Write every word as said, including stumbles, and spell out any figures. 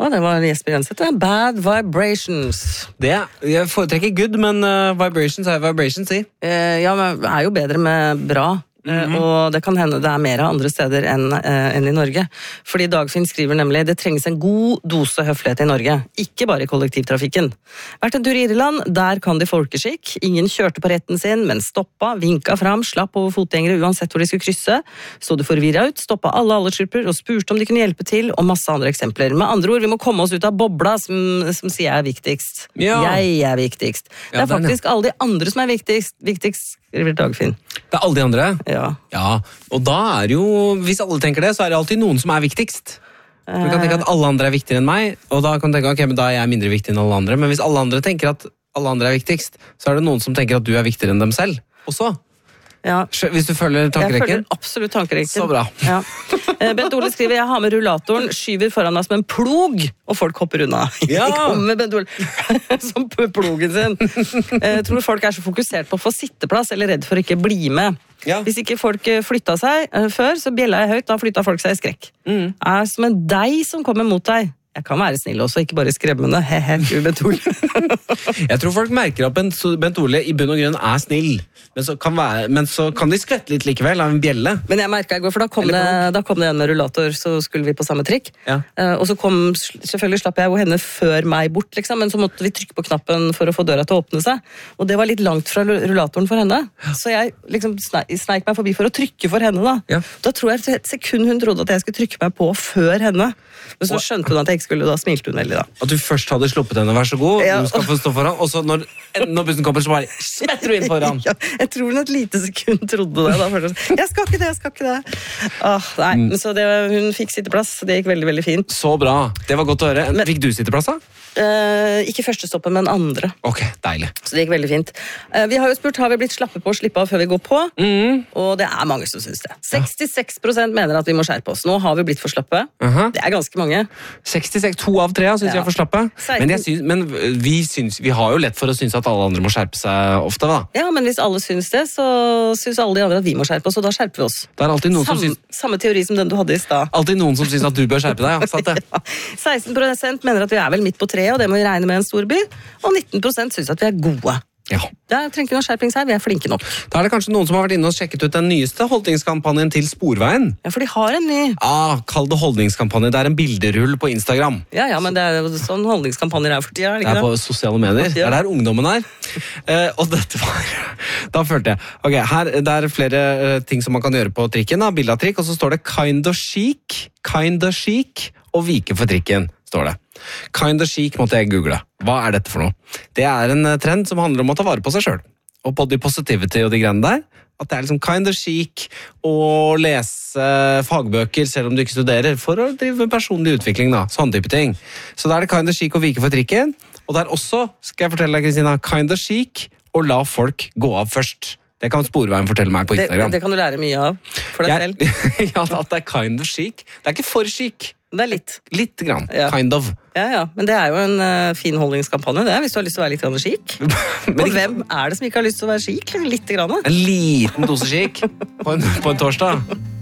det var Jesper Jenseth. Bad vibrations. Det, jeg foretrekker good, men uh, vibrations er vibrations i. Eh, ja, men det er jo bedre med bra. Mm-hmm. Og det kan hende det er mer andre steder enn, eh, enn i Norge. Fordi Dagfinn skriver nemlig det trengs en god dose høflighet i Norge, ikke bare i kollektivtrafikken. Vært en tur i Irland, der kan de folkeskikk. Ingen kjørte på retten sin, men stoppa, vinka fram, slapp over fotgjengere uansett hvor de skulle krysse. Så du forvirret ut, stoppa alle aldersgrupper og spurte om de kunne hjelpe til, og masse andre eksempler. Med andre ord, vi må komme oss ut av bobla som, som sier jeg er viktigst. Ja. Jeg er viktigst. Det er faktisk alle de andre som er viktigst, viktigst skriver Dagfinn. Det er alle de andre? Ja. Ja, og da er jo, hvis alle tenker det, så er det alltid noen som er viktigst. Du kan tenke at alle andre er viktigere enn meg, og da kan du tenke, ok, men da er jeg mindre viktig enn alle andre. Men hvis alle andre tenker at alle andre er viktigst, så er det noen som tenker at du er viktigere enn dem selv. Også. Ja. Hvis du følger tankerekken. Jeg følger absolutt tankerekken. Så bra. Ja. Bent Ole skriver, jeg har med rullatoren, skyver foran meg som en plog, og folk hopper unna. Ja. Jeg kommer med Bent Ole som plogen sin. Jeg tror folk er så fokusert på å få sitteplass, eller redd for å ikke bli med. Ja. Hvis ikke folk flytta seg før, så bjella jeg høyt, da flytta folk seg i skrekk. Mm. Jeg er som en deg som kommer mot deg. Jeg kan være snill også, ikke bare skremmende. He-he, Bent Ole. Jeg tror folk merker at Bent Ole i bunn og grunn er snill, men så kan, være, men så kan de skvette litt likevel av en bjelle. Men jeg merket i går, for da kom, det, da kom det en med rullator, så skulle vi på samme trikk. Ja. Uh, og så kom, selvfølgelig slapp jeg jo henne før meg bort, liksom, men så måtte vi trykke på knappen for å få døra til å åpne seg. Og det var litt langt fra rullatoren for henne. Ja. Så jeg liksom sneik meg forbi for å trykke for henne da. Ja. Da tror jeg et sekund hun trodde at jeg skulle trykke meg på før henne. Men så skjønte hun at jeg ikke skulle, da smilte hun veldig da. At du først hadde sluppet henne, vær så god, ja. Du skal få stå foran, og så når, når bussen kommer, så bare smetter du inn foran. Ja, jeg tror hun et lite sekund trodde det da. Jeg skal ikke det, jeg skal ikke det. Ah, nei, mm. Så det, hun fikk sitteplass, det gikk veldig, veldig fint. Så bra, det var godt å høre. Men, fikk du sitteplass da? Uh, ikke første stoppet, men andre. Ok, deilig. Så det gikk veldig fint. Uh, vi har jo spurt, har vi blitt slappe på å slippe av før vi går på? Mm. Og det er mange som synes det. sekstiseks prosent mener at vi må skjerpe oss. Nå har vi blitt for slappe. Uh-huh. Det er ganske mange. sekstiseks, to av tre synes ja. Jeg er for slappe. Men, jeg synes, men vi, synes, vi har jo lett for å synes at alle andre må skjerpe seg ofte, da. Ja, men hvis alle synes det, så synes alle de andre at vi må skjerpe oss, og da skjerper vi oss. Det er alltid noen Sam, som synes... Samme teori som den du hadde i stad. Alltid noen som synes at du bør skjerpe deg, ja. Sant det? Ja. seksten prosent mener at vi er vel midt på treet, og det må vi regne med en stor by, og nitten prosent synes at vi er gode. Ja. Der trenger ikke noen skjerpings her, vi er flinke nok. Da er det kanskje noen som har vært inne og sjekket ut den nyeste holdningskampanjen til Sporveien. Ja, for de har en ny. Ah, kall det holdningskampanje, det er en bilderull på Instagram. Ja, ja, men det er jo sånn holdningskampanjer er for tida, er det ikke det? Det er på sosiale medier, ja. Det er der ungdommen er. eh, og dette var, da følte jeg, ok, her, det er flere uh, ting som man kan gjøre på trikken, da, bilde av trikk, og så står det kind of chic, kind of chic, og vike for trikken, står det. Kind of chic måtte jeg google. Hva er dette for noe? Det er en trend som handler om å ta vare på seg selv. Og body positivity og de greiene der. At det er liksom kind of chic å lese fagbøker selv om du ikke studerer, for å drive med personlig utvikling, da. Sånn type ting. Så da er det kind of chic å vike for trikken. Og det er også, skal jeg fortelle deg, Kristina, kind of chic å la folk gå av først. Det kan Sporveien fortelle meg på Instagram. Det, det kan du lære mye av for deg jeg, selv. Ja, at det er kind of chic. Det er ikke for chic. Det er litt. Litt grann, ja. Kind of. Ja, ja, men det er jo en uh, fin holdningskampanje, det er, hvis du har lyst til å være litt grann chic. Men og hvem er det som ikke har lyst til å være chic? Litt grann. En liten dose chic på en, på en torsdag.